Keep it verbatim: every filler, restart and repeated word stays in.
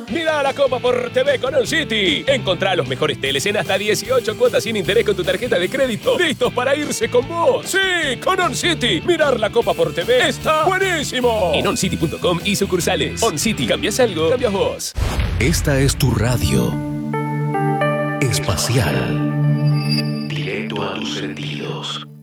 Mirá la Copa por T V con On City. Encontrá los mejores teles en hasta dieciocho cuotas sin interés con tu tarjeta de crédito. ¡Listos para irse con vos! ¡Sí! ¡Con On City! Mirar la Copa por T V está buenísimo. En on city punto com y sucursales. On City. ¿Cambias algo? Cambias vos. Esta es tu radio espacial. Directo a tus sentidos.